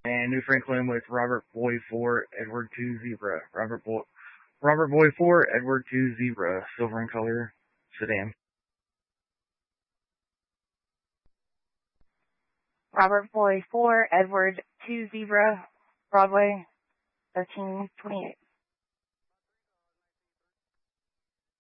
And New Franklin with Robert Boy 4, Edward 2 Zebra. Robert Boy 4, Edward 2 Zebra. Silver in color sedan. Robert Boy 4, Edward 2 Zebra, Broadway, 1328.